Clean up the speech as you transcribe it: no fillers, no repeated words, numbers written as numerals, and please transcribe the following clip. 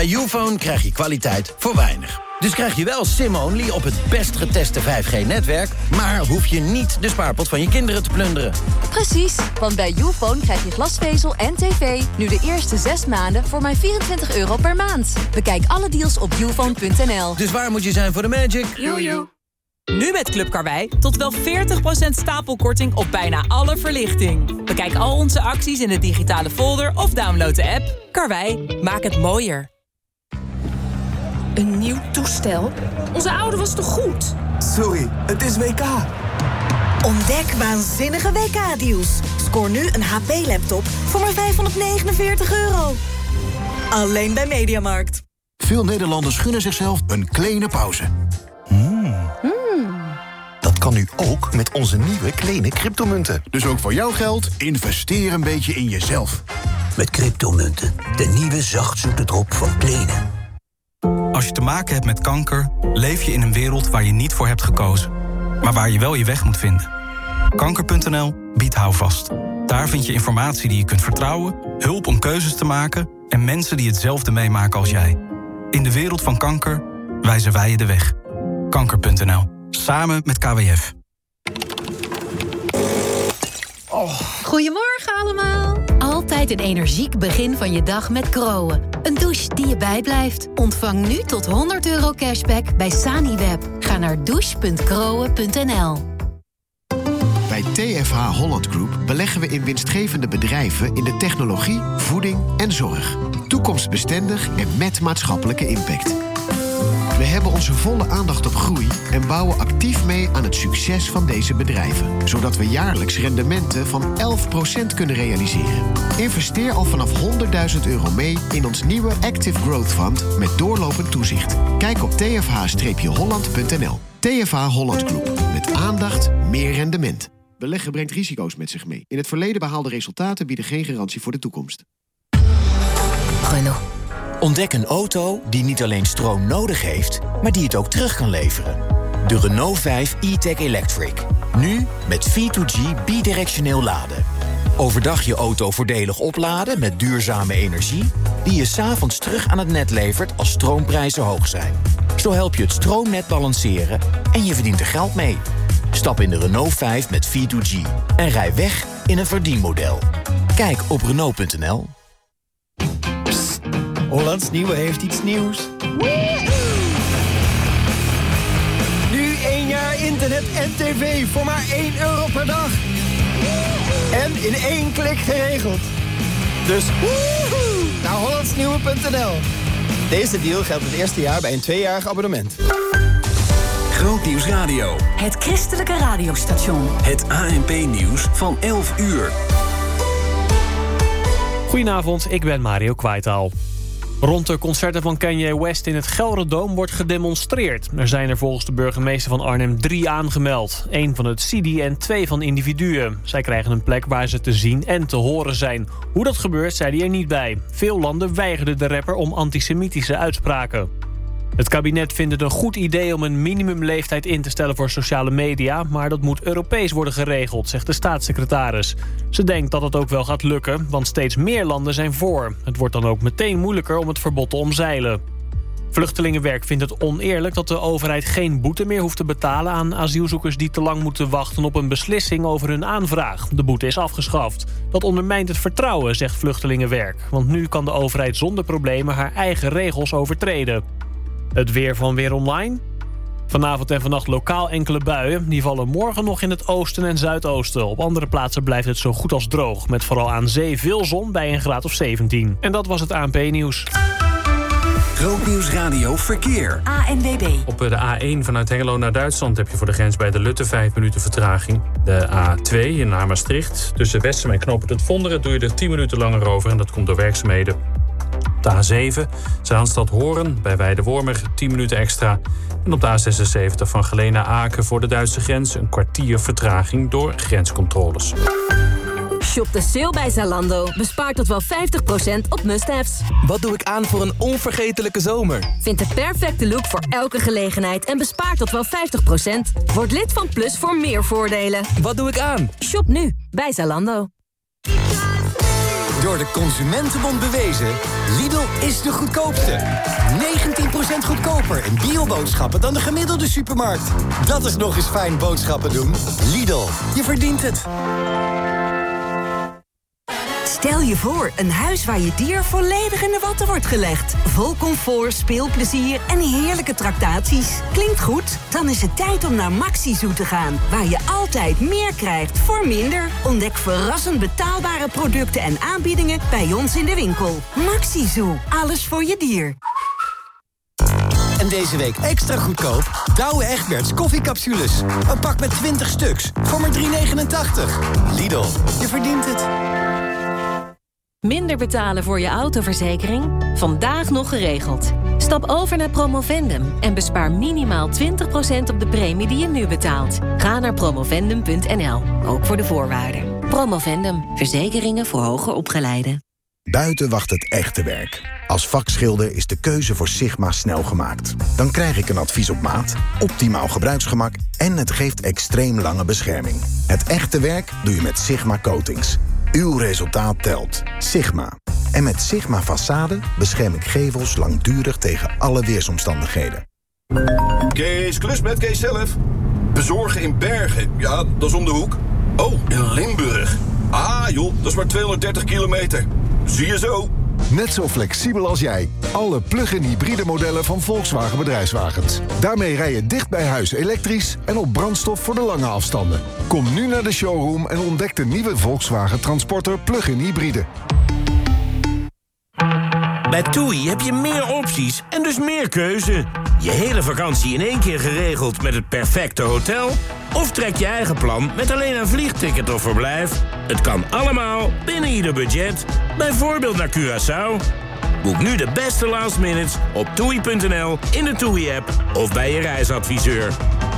Bij Youfone krijg je kwaliteit voor weinig. Dus krijg je wel SIM-only op het best geteste 5G-netwerk... maar hoef je niet de spaarpot van je kinderen te plunderen. Precies, want bij Youfone krijg je glasvezel en tv... nu de eerste 6 maanden voor maar €24 per maand. Bekijk alle deals op youfone.nl. Dus waar moet je zijn voor de magic? Jojo. Nu met Club Karwei tot wel 40% stapelkorting op bijna alle verlichting. Bekijk al onze acties in de digitale folder of download de app. Karwei, maak het mooier. Een nieuw toestel? Onze oude was toch goed? Sorry, het is WK. Ontdek waanzinnige WK-deals. Scoor nu een HP-laptop voor maar €549. Alleen bij Mediamarkt. Veel Nederlanders gunnen zichzelf een kleine pauze. Dat kan nu ook met onze nieuwe kleine cryptomunten. Dus ook voor jouw geld, investeer een beetje in jezelf. Met cryptomunten, de nieuwe zachtzoete drop van Kleene. Als je te maken hebt met kanker, leef je in een wereld waar je niet voor hebt gekozen. Maar waar je wel je weg moet vinden. Kanker.nl biedt houvast. Daar vind je informatie die je kunt vertrouwen, hulp om keuzes te maken en mensen die hetzelfde meemaken als jij. In de wereld van kanker wijzen wij je de weg. Kanker.nl. Samen met KWF. Goedemorgen allemaal. Altijd een energiek begin van je dag met Groen. Een douche die je bijblijft. Ontvang nu tot €100 cashback bij Saniweb. Ga naar douche.groen.nl. Bij TFH Holland Group beleggen we in winstgevende bedrijven in de technologie, voeding en zorg. Toekomstbestendig en met maatschappelijke impact. We hebben onze volle aandacht op groei en bouwen actief mee aan het succes van deze bedrijven. Zodat we jaarlijks rendementen van 11% kunnen realiseren. Investeer al vanaf €100.000 mee in ons nieuwe Active Growth Fund met doorlopend toezicht. Kijk op tfh-holland.nl. TFH Holland Group. Met aandacht meer rendement. Beleggen brengt risico's met zich mee. In het verleden behaalde resultaten bieden geen garantie voor de toekomst. Renault. Ontdek een auto die niet alleen stroom nodig heeft, maar die het ook terug kan leveren. De Renault 5 e-Tech Electric. Nu met V2G bidirectioneel laden. Overdag je auto voordelig opladen met duurzame energie, die je 's avonds terug aan het net levert als stroomprijzen hoog zijn. Zo help je het stroomnet balanceren en je verdient er geld mee. Stap in de Renault 5 met V2G en rij weg in een verdienmodel. Kijk op Renault.nl. Hollands Nieuwe heeft iets nieuws. Nu 1 jaar internet en tv voor maar €1 per dag. En in 1 klik geregeld. Dus naar hollandsnieuwe.nl. Deze deal geldt het eerste jaar bij een 2-jarig abonnement. Grootnieuws Radio. Het christelijke radiostation. Het ANP-nieuws van 11 uur. Goedenavond, ik ben Mario Kwaitaal. Rond de concerten van Kanye West in het Gelredome wordt gedemonstreerd. Er zijn er volgens de burgemeester van Arnhem 3 aangemeld. 1 van het CIDI en 2 van individuen. Zij krijgen een plek waar ze te zien en te horen zijn. Hoe dat gebeurt, zei hij er niet bij. Veel landen weigerden de rapper om antisemitische uitspraken. Het kabinet vindt het een goed idee om een minimumleeftijd in te stellen voor sociale media, maar dat moet Europees worden geregeld, zegt de staatssecretaris. Ze denkt dat het ook wel gaat lukken, want steeds meer landen zijn voor. Het wordt dan ook meteen moeilijker om het verbod te omzeilen. Vluchtelingenwerk vindt het oneerlijk dat de overheid geen boete meer hoeft te betalen aan asielzoekers die te lang moeten wachten op een beslissing over hun aanvraag. De boete is afgeschaft. Dat ondermijnt het vertrouwen, zegt Vluchtelingenwerk, want nu kan de overheid zonder problemen haar eigen regels overtreden. Het weer van Weer Online. Vanavond en vannacht lokaal enkele buien. Die vallen morgen nog in het oosten en zuidoosten. Op andere plaatsen blijft het zo goed als droog. Met vooral aan zee veel zon bij een graad of 17. En dat was het ANP-nieuws. Grootnieuws Radio Verkeer. ANWB. Op de A1 vanuit Hengelo naar Duitsland heb je voor de grens bij de Lutte 5 minuten vertraging. De A2 naar Maastricht. Tussen Wessem en Knooppunt het Vonderen doe je er 10 minuten langer over. En dat komt door werkzaamheden. Op de A7, Zaanstad-Hoorn, bij Weidewormer 10 minuten extra. En op de A76 van Geleen naar Aken voor de Duitse grens een kwartier vertraging door grenscontroles. Shop de sale bij Zalando. Bespaar tot wel 50% op must-haves. Wat doe ik aan voor een onvergetelijke zomer? Vind de perfecte look voor elke gelegenheid en bespaar tot wel 50%. Word lid van Plus voor meer voordelen. Wat doe ik aan? Shop nu bij Zalando. Door de Consumentenbond bewezen, Lidl is de goedkoopste. 19% goedkoper in bioboodschappen dan de gemiddelde supermarkt. Dat is nog eens fijn boodschappen doen. Lidl, je verdient het. Stel je voor, een huis waar je dier volledig in de watten wordt gelegd. Vol comfort, speelplezier en heerlijke tractaties. Klinkt goed? Dan is het tijd om naar Maxi-Zoo te gaan. Waar je altijd meer krijgt voor minder. Ontdek verrassend betaalbare producten en aanbiedingen bij ons in de winkel. Maxi-Zoo, alles voor je dier. En deze week extra goedkoop Douwe Egberts koffiecapsules. Een pak met 20 stuks voor maar €3,89. Lidl, je verdient het. Minder betalen voor je autoverzekering? Vandaag nog geregeld. Stap over naar Promovendum en bespaar minimaal 20% op de premie die je nu betaalt. Ga naar promovendum.nl, ook voor de voorwaarden. Promovendum, verzekeringen voor hoger opgeleiden. Buiten wacht het echte werk. Als vakschilder is de keuze voor Sigma snel gemaakt. Dan krijg ik een advies op maat, optimaal gebruiksgemak en het geeft extreem lange bescherming. Het echte werk doe je met Sigma Coatings. Uw resultaat telt. Sigma. En met Sigma Façade bescherm ik gevels langdurig tegen alle weersomstandigheden. Kees, klus met Kees zelf. Bezorgen in Bergen. Ja, dat is om de hoek. Oh, in Limburg. Ah joh, dat is maar 230 kilometer. Zie je zo. Net zo flexibel als jij. Alle plug-in hybride modellen van Volkswagen Bedrijfswagens. Daarmee rij je dicht bij huis elektrisch en op brandstof voor de lange afstanden. Kom nu naar de showroom en ontdek de nieuwe Volkswagen Transporter plug-in hybride. Bij TUI heb je meer opties en dus meer keuze. Je hele vakantie in één keer geregeld met het perfecte hotel? Of trek je eigen plan met alleen een vliegticket of verblijf? Het kan allemaal binnen ieder budget. Bijvoorbeeld naar Curaçao. Boek nu de beste last minutes op TUI.nl, in de TUI-app of bij je reisadviseur.